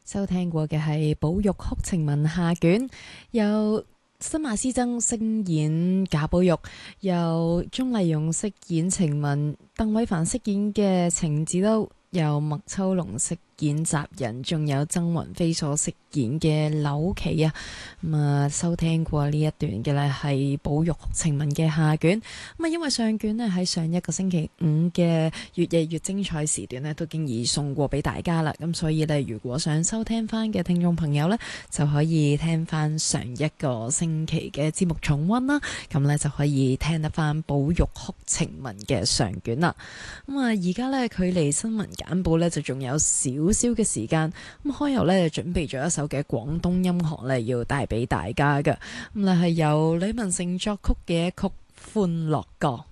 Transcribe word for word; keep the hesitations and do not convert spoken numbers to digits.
收聽過嘅係寶玉哭情文下卷，由新馬師曾飾演賈寶玉，由鍾麗蓉飾演晴雯，鄧偉凡飾演嘅程子都，由麥秋龍飾演襲人，仲有曾雲飛所飾演嘅柳琪啊。咁啊，收聽過呢一段嘅呢係寶玉哭情文嘅下卷。咁啊，因為上卷呢喺上一個星期五嘅越夜越精彩時段呢都經已送過俾大家啦。咁所以呢，如果想收聽翻嘅聽眾朋友呢，就可以聽翻上一個星期嘅節目重溫啦。咁呢，就可以聽得翻寶玉哭情文嘅上卷啦。咁啊，而家呢，距離新聞簡報呢，就仲有少少嘅時間。咁開頭呢，準備咗一首嘅廣東音樂呢，要帶俾大家嘅。咁咧係由李文成作曲嘅一曲《歡樂歌》。